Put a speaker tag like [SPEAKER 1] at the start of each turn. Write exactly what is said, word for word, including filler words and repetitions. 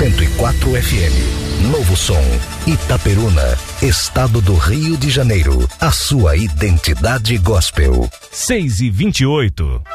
[SPEAKER 1] cento e quatro F M. Novo Som, Itaperuna, Estado do Rio de Janeiro. A sua identidade gospel.
[SPEAKER 2] seis e vinte e oito.